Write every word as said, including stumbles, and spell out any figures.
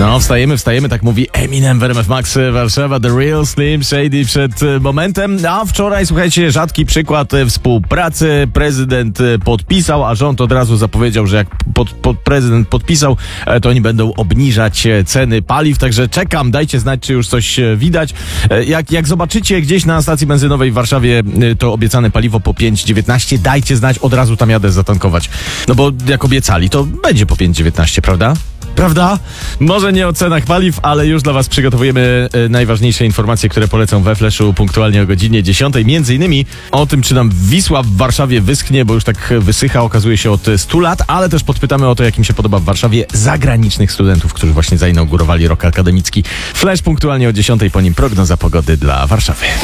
No, wstajemy, wstajemy, tak mówi Eminem w R M F Max Warszawa, The Real Slim Shady przed e, momentem. A wczoraj, słuchajcie, rzadki przykład e, współpracy. Prezydent e, podpisał, a rząd od razu zapowiedział, że jak pod, pod prezydent podpisał, e, to oni będą obniżać e, ceny paliw. Także czekam, dajcie znać, czy już coś e, widać. E, jak, jak zobaczycie gdzieś na stacji benzynowej w Warszawie e, to obiecane paliwo po pięć dziewiętnaście, dajcie znać, od razu tam jadę zatankować. No bo jak obiecali, to będzie po pięć dziewiętnaście, prawda? Prawda? Może nie o cenach paliw, ale już dla was przygotowujemy e, najważniejsze informacje, które polecą we Flashu punktualnie o godzinie dziesiątej. Między innymi o tym, czy nam Wisła w Warszawie wyschnie, bo już tak wysycha, okazuje się, od stu lat, ale też podpytamy o to, jak im się podoba w Warszawie zagranicznych studentów, którzy właśnie zainaugurowali rok akademicki. Flash punktualnie o dziesiątej, po nim prognoza pogody dla Warszawy.